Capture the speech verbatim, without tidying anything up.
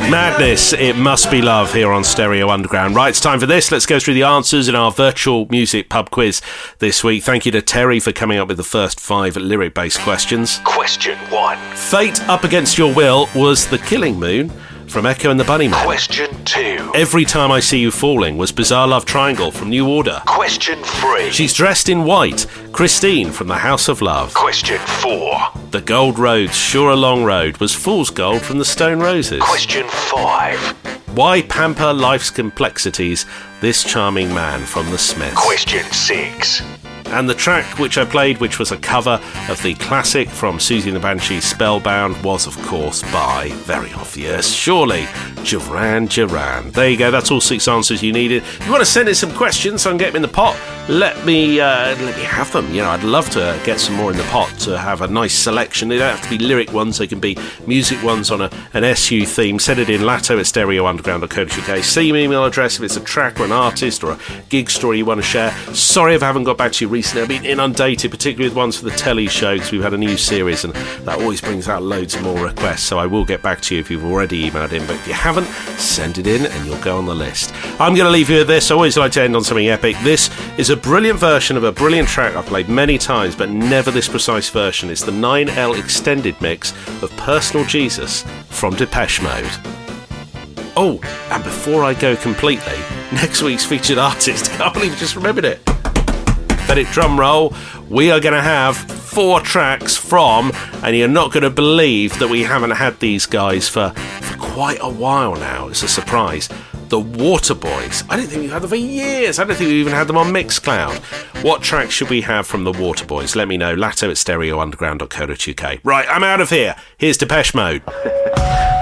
Madness, It Must Be Love here on Stereo Underground. Right, it's time for this. Let's go through the answers in our virtual music pub quiz this week. Thank you to Terry for coming up with the first five lyric-based questions. Question one. Fate Up Against Your Will was The Killing Moon from Echo and the Bunnymen. Question two. Every Time I See You Falling was Bizarre Love Triangle from New Order. Question three. She's Dressed in White, Christine from The House of Love. Question four. The Gold Road's Sure a Long Road was Fool's Gold from the Stone Roses. Question five. Why pamper life's complexities, This Charming Man from The Smiths. Question six. And the track which I played, which was a cover of the classic from Susie and the Banshees, Spellbound, was of course by, very obvious, surely, Duran Duran. There you go, that's all six answers you needed. If you want to send in some questions so I can get them in the pot, let me uh, let me have them. You know, I'd love to get some more in the pot to have a nice selection. They don't have to be lyric ones, they can be music ones on a, an S U theme. Send it in, latto at stereo underground dot co dot uk. Same email address if it's a track or an artist or a gig story you want to share. Sorry if I haven't got back to you recently. I've been inundated, particularly with ones for the telly show, because we've had a new series and that always brings out loads of more requests, so I will get back to you if you've already emailed in, but if you haven't, send it in and you'll go on the list. I'm going to leave you with this. I always like to end on something epic. This is a brilliant version of a brilliant track I've played many times, but never this precise version. It's the nine L extended mix of Personal Jesus from Depeche Mode. Oh, and before I go completely, next week's featured artist, I can't believe I just remembered it. Let it drum roll. We are going to have four tracks from, and you're not going to believe that we haven't had these guys for, for quite a while now. It's a surprise. The Waterboys. I don't think we've had them for years. I don't think we even had them on Mixcloud. What tracks should we have from the Waterboys? Let me know. latto at stereo underground dot co dot uk. Right, I'm out of here. Here's Depeche Mode.